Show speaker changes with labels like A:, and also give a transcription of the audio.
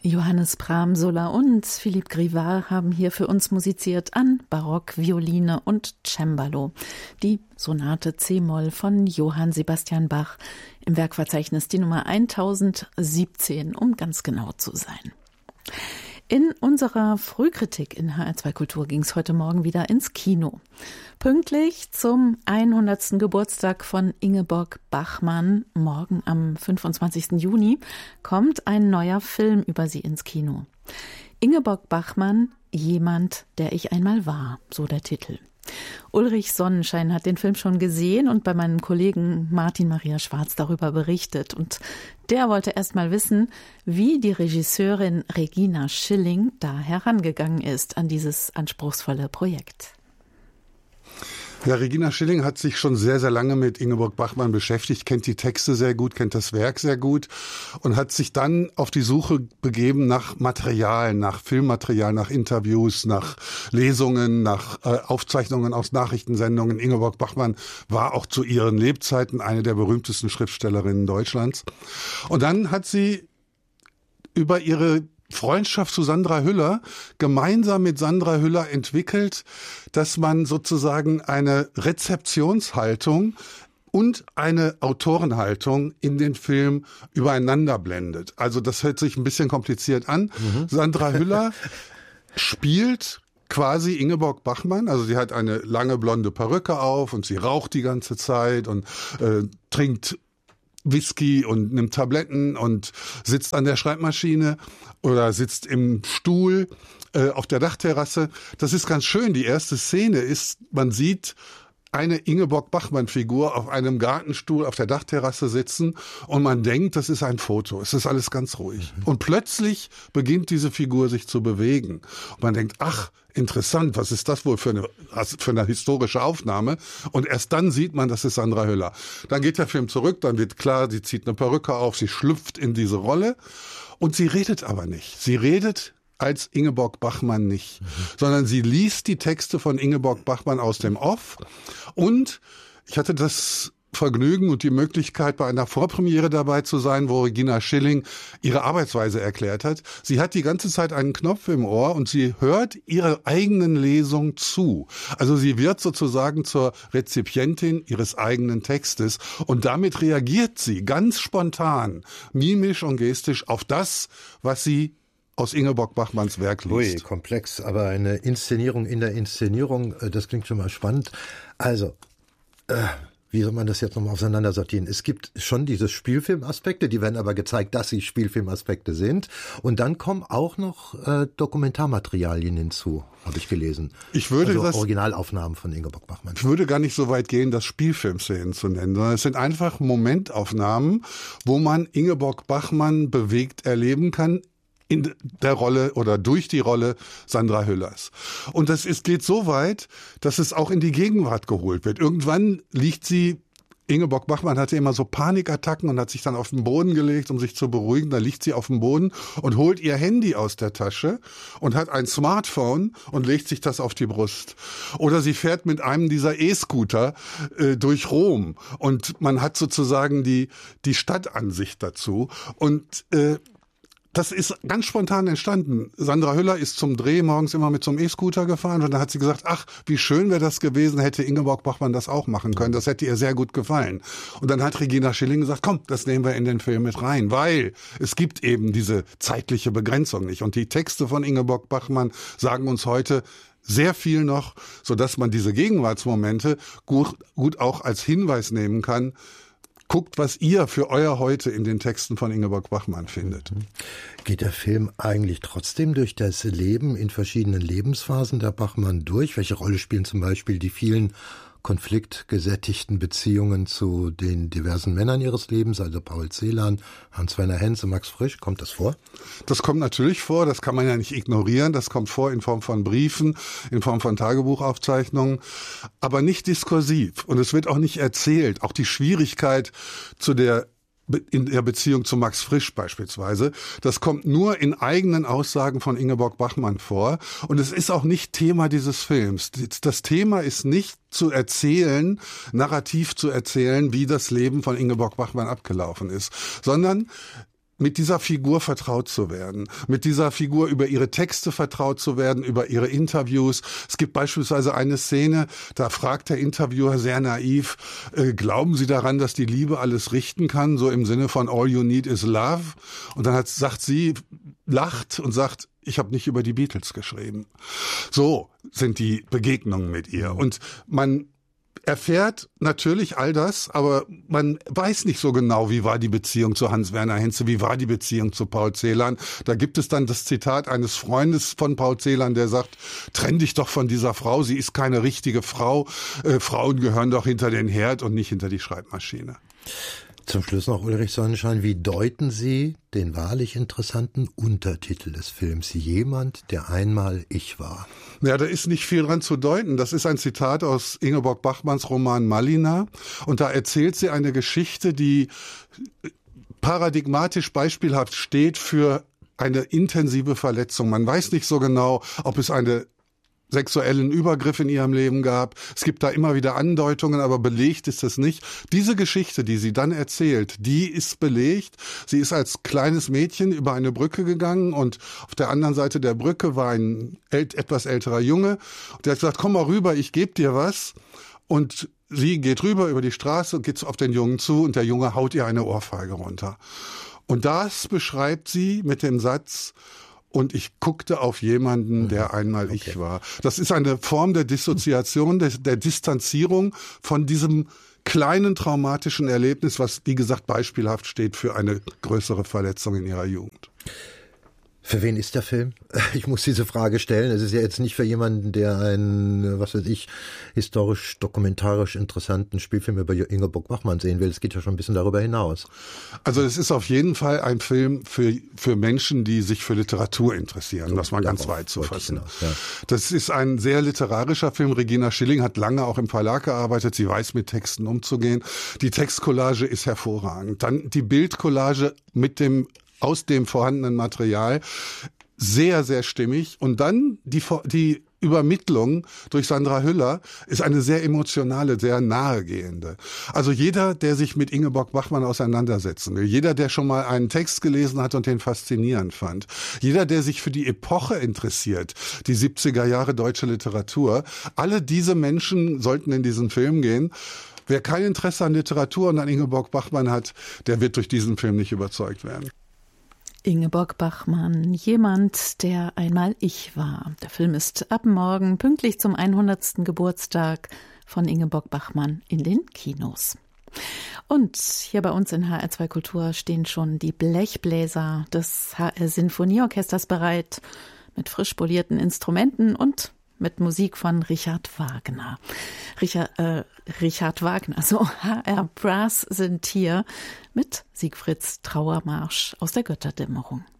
A: Johannes Pramsola und Philippe Grivard haben hier für uns musiziert an Barock, Violine und Cembalo. Die Sonate C-Moll von Johann Sebastian Bach, im Werkverzeichnis die Nummer 1017, um ganz genau zu sein. In unserer Frühkritik in HR2 Kultur ging es heute Morgen wieder ins Kino. Pünktlich zum 100. Geburtstag von Ingeborg Bachmann, morgen am 25. Juni, kommt ein neuer Film über sie ins Kino. Ingeborg Bachmann, jemand, der ich einmal war, so der Titel. Ulrich Sonnenschein hat den Film schon gesehen und bei meinem Kollegen Martin Maria Schwarz darüber berichtet. Und der wollte erst mal wissen, wie die Regisseurin Regina Schilling da herangegangen ist an dieses anspruchsvolle Projekt.
B: Ja, Regina Schilling hat sich schon sehr, sehr lange mit Ingeborg Bachmann beschäftigt, kennt die Texte sehr gut, kennt das Werk sehr gut und hat sich dann auf die Suche begeben nach Material, nach Filmmaterial, nach Interviews, nach Lesungen, nach Aufzeichnungen aus Nachrichtensendungen. Ingeborg Bachmann war auch zu ihren Lebzeiten eine der berühmtesten Schriftstellerinnen Deutschlands. Und dann hat sie über ihre Freundschaft zu Sandra Hüller gemeinsam mit Sandra Hüller entwickelt, dass man sozusagen eine Rezeptionshaltung und eine Autorenhaltung in den Film übereinander blendet. Also das hört sich ein bisschen kompliziert an. Sandra Hüller spielt quasi Ingeborg Bachmann, also sie hat eine lange blonde Perücke auf und sie raucht die ganze Zeit und trinkt Whisky und nimmt Tabletten und sitzt an der Schreibmaschine oder sitzt im Stuhl auf der Dachterrasse. Das ist ganz schön. Die erste Szene ist, man sieht eine Ingeborg Bachmann-Figur auf einem Gartenstuhl auf der Dachterrasse sitzen und man denkt, das ist ein Foto. Es ist alles ganz ruhig. Und plötzlich beginnt diese Figur sich zu bewegen. Und man denkt, ach, interessant, was ist das wohl für eine historische Aufnahme? Und erst dann sieht man, das ist Sandra Hüller. Dann geht der Film zurück, dann wird klar, sie zieht eine Perücke auf, sie schlüpft in diese Rolle und sie redet aber nicht. Sie redet als Ingeborg Bachmann nicht, sondern sie liest die Texte von Ingeborg Bachmann aus dem Off. Und ich hatte das Vergnügen und die Möglichkeit, bei einer Vorpremiere dabei zu sein, wo Regina Schilling ihre Arbeitsweise erklärt hat. Sie hat die ganze Zeit einen Knopf im Ohr und sie hört ihrer eigenen Lesung zu. Also sie wird sozusagen zur Rezipientin ihres eigenen Textes und damit reagiert sie ganz spontan, mimisch und gestisch auf das, was sie aus Ingeborg Bachmanns Werk liest.
C: Ui, komplex, aber eine Inszenierung in der Inszenierung, das klingt schon mal spannend. Also, wie soll man das jetzt nochmal auseinandersortieren? Es gibt schon diese Spielfilmaspekte, die werden aber gezeigt, dass sie Spielfilmaspekte sind. Und dann kommen auch noch Dokumentarmaterialien hinzu, habe ich gelesen.
B: Ich würde
C: also Originalaufnahmen von Ingeborg Bachmann.
B: Ich würde gar nicht so weit gehen, das Spielfilmszenen zu nennen, sondern es sind einfach Momentaufnahmen, wo man Ingeborg Bachmann bewegt erleben kann, in der Rolle oder durch die Rolle Sandra Hüllers. Und geht so weit, dass es auch in die Gegenwart geholt wird. Irgendwann liegt sie, Ingeborg Bachmann hatte immer so Panikattacken und hat sich dann auf den Boden gelegt, um sich zu beruhigen. Da liegt sie auf dem Boden und holt ihr Handy aus der Tasche und hat ein Smartphone und legt sich das auf die Brust. Oder sie fährt mit einem dieser E-Scooter durch Rom und man hat sozusagen die Stadtansicht dazu. Und das ist ganz spontan entstanden. Sandra Hüller ist zum Dreh morgens immer mit so einem E-Scooter gefahren und dann hat sie gesagt, ach, wie schön wäre das gewesen, hätte Ingeborg Bachmann das auch machen können. Das hätte ihr sehr gut gefallen. Und dann hat Regina Schilling gesagt, komm, das nehmen wir in den Film mit rein, weil es gibt eben diese zeitliche Begrenzung nicht. Und die Texte von Ingeborg Bachmann sagen uns heute sehr viel noch, sodass man diese Gegenwartsmomente gut auch als Hinweis nehmen kann. Guckt, was ihr für euer Heute in den Texten von Ingeborg Bachmann findet.
C: Geht der Film eigentlich trotzdem durch das Leben in verschiedenen Lebensphasen der Bachmann durch? Welche Rolle spielen zum Beispiel die vielen konfliktgesättigten Beziehungen zu den diversen Männern ihres Lebens, also Paul Celan, Hans-Werner Henze, Max Frisch? Kommt das vor?
B: Das kommt natürlich vor, das kann man ja nicht ignorieren. Das kommt vor in Form von Briefen, in Form von Tagebuchaufzeichnungen, aber nicht diskursiv. Und es wird auch nicht erzählt. Auch die Schwierigkeit in der Beziehung zu Max Frisch beispielsweise. Das kommt nur in eigenen Aussagen von Ingeborg Bachmann vor. Und es ist auch nicht Thema dieses Films. Das Thema ist nicht zu erzählen, narrativ zu erzählen, wie das Leben von Ingeborg Bachmann abgelaufen ist, sondern mit dieser Figur vertraut zu werden, mit dieser Figur über ihre Texte vertraut zu werden, über ihre Interviews. Es gibt beispielsweise eine Szene, da fragt der Interviewer sehr naiv, glauben Sie daran, dass die Liebe alles richten kann, so im Sinne von all you need is love? Und dann sagt sie, lacht und sagt, ich habe nicht über die Beatles geschrieben. So sind die Begegnungen mit ihr. Und man erfährt natürlich all das, aber man weiß nicht so genau, wie war die Beziehung zu Hans-Werner Henze, wie war die Beziehung zu Paul Celan. Da gibt es dann das Zitat eines Freundes von Paul Celan, der sagt, trenn dich doch von dieser Frau, sie ist keine richtige Frau. Frauen gehören doch hinter den Herd und nicht hinter die Schreibmaschine.
C: Zum Schluss noch Ulrich Sonnenschein, wie deuten Sie den wahrlich interessanten Untertitel des Films, Jemand, der einmal ich war?
B: Ja, da ist nicht viel dran zu deuten. Das ist ein Zitat aus Ingeborg Bachmanns Roman Malina. Und da erzählt sie eine Geschichte, die paradigmatisch beispielhaft steht für eine intensive Verletzung. Man weiß nicht so genau, ob es eine sexuellen Übergriff in ihrem Leben gab. Es gibt da immer wieder Andeutungen, aber belegt ist es nicht. Diese Geschichte, die sie dann erzählt, die ist belegt. Sie ist als kleines Mädchen über eine Brücke gegangen und auf der anderen Seite der Brücke war ein etwas älterer Junge. Der hat gesagt, komm mal rüber, ich gebe dir was. Und sie geht rüber über die Straße und geht auf den Jungen zu und der Junge haut ihr eine Ohrfeige runter. Und das beschreibt sie mit dem Satz, und ich guckte auf jemanden, der einmal ich war. Das ist eine Form der Dissoziation, der Distanzierung von diesem kleinen traumatischen Erlebnis, was, wie gesagt, beispielhaft steht für eine größere Verletzung in ihrer Jugend.
C: Für wen ist der Film? Ich muss diese Frage stellen. Es ist ja jetzt nicht für jemanden, der einen, was weiß ich, historisch-dokumentarisch interessanten Spielfilm über Ingeborg Bachmann sehen will. Es geht ja schon ein bisschen darüber hinaus.
B: Also es ist auf jeden Fall ein Film für Menschen, die sich für Literatur interessieren, das mal ganz weit zu fassen.
C: Ja.
B: Das ist ein sehr literarischer Film. Regina Schilling hat lange auch im Verlag gearbeitet. Sie weiß, mit Texten umzugehen. Die Textcollage ist hervorragend. Dann die Bildcollage aus dem vorhandenen Material, sehr, sehr stimmig. Und dann die Übermittlung durch Sandra Hüller ist eine sehr emotionale, sehr nahegehende. Also jeder, der sich mit Ingeborg Bachmann auseinandersetzen will, jeder, der schon mal einen Text gelesen hat und den faszinierend fand, jeder, der sich für die Epoche interessiert, die 70er Jahre deutsche Literatur, alle diese Menschen sollten in diesen Film gehen. Wer kein Interesse an Literatur und an Ingeborg Bachmann hat, der wird durch diesen Film nicht überzeugt werden.
A: Ingeborg Bachmann, jemand, der einmal ich war. Der Film ist ab morgen pünktlich zum 100. Geburtstag von Ingeborg Bachmann in den Kinos. Und hier bei uns in HR2 Kultur stehen schon die Blechbläser des HR Sinfonieorchesters bereit, mit frisch polierten Instrumenten und mit Musik von Richard Wagner. Richard Wagner, so HR Brass sind hier mit Siegfrieds Trauermarsch aus der Götterdämmerung.